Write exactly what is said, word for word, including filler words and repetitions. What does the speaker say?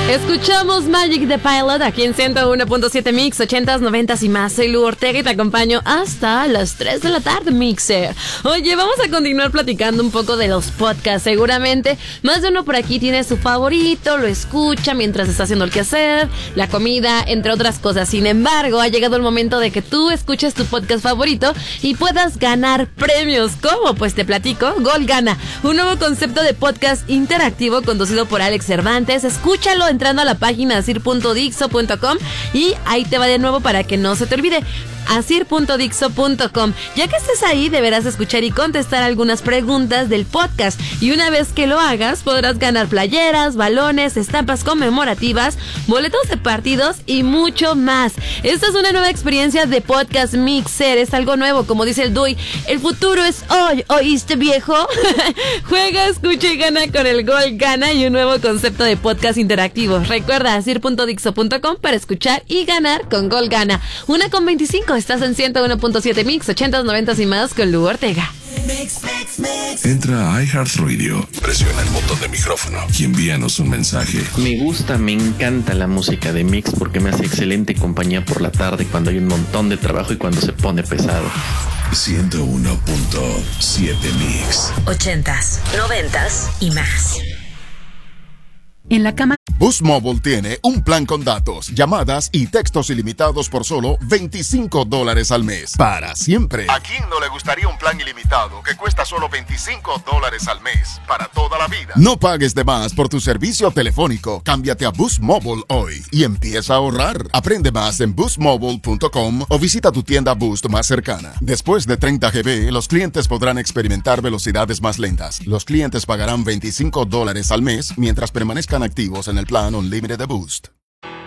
Escuchamos Magic the Pilot aquí en ciento uno punto siete Mix, ochentas, noventas y más. Soy Lu Ortega y te acompaño hasta las tres de la tarde, Mixer. Oye, vamos a continuar platicando un poco de los podcasts. Seguramente más de uno por aquí tiene su favorito, lo escucha mientras está haciendo el quehacer, la comida, entre otras cosas. Sin embargo, ha llegado el momento de que tú escuches tu podcast favorito y puedas ganar premios. ¿Cómo? Pues te platico. Gol Gana, un nuevo concepto de podcast interactivo conducido por Alex Cervantes. Escúchalo entrando a la página asir punto dixo punto com y ahí te va de nuevo para que no se te olvide. asir punto dixo punto com. Ya que estés ahí, deberás escuchar y contestar algunas preguntas del podcast. Y una vez que lo hagas, podrás ganar playeras, balones, estampas conmemorativas, boletos de partidos y mucho más. Esta es una nueva experiencia de Podcast Mixer. Es algo nuevo, como dice el Dui. El futuro es hoy. ¿Oíste, viejo? Juega, escucha y gana con el Gol Gana y un nuevo concepto de podcast interactivo. Recuerda asir punto dixo punto com para escuchar y ganar con Gol Gana. Una con veinticinco. Estás en ciento uno punto siete Mix, ochentas, noventas y más con Lu Ortega. Mix, mix, mix. Entra a iHeartRadio, presiona el botón de micrófono y envíanos un mensaje. Me gusta, me encanta la música de Mix porque me hace excelente compañía por la tarde cuando hay un montón de trabajo y cuando se pone pesado. ciento uno punto siete Mix. Ochentas, noventas y más. En la cama. Boost Mobile tiene un plan con datos, llamadas y textos ilimitados por solo veinticinco dólares al mes. Para siempre. ¿A quién no le gustaría un plan ilimitado que cuesta solo veinticinco dólares al mes? Para toda la vida. No pagues de más por tu servicio telefónico. Cámbiate a Boost Mobile hoy y empieza a ahorrar. Aprende más en boost mobile punto com o visita tu tienda Boost más cercana. Después de treinta gigabytes, los clientes podrán experimentar velocidades más lentas. Los clientes pagarán veinticinco dólares al mes mientras permanezcan activos en el plan Unlimited de Boost.